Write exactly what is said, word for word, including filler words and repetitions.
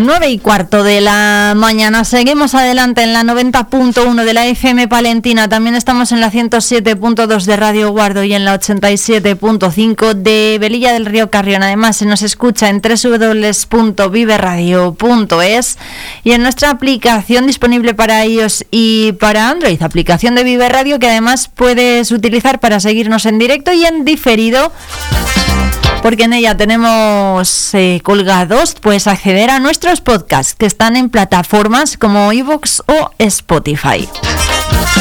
nueve y cuarto de la mañana. Seguimos adelante en la noventa punto uno de la F M Palentina. También estamos en la ciento siete punto dos de Radio Guardo y en la ochenta y siete punto cinco de Velilla del Río Carrión. Además, se nos escucha en doble u doble u doble u punto vive radio punto es y en nuestra aplicación disponible para iOS y para Android. Aplicación de Vive Radio que además puedes utilizar para seguirnos en directo y en diferido, porque en ella tenemos eh, colgados, puedes acceder a nuestros podcasts que están en plataformas como iVoox o Spotify.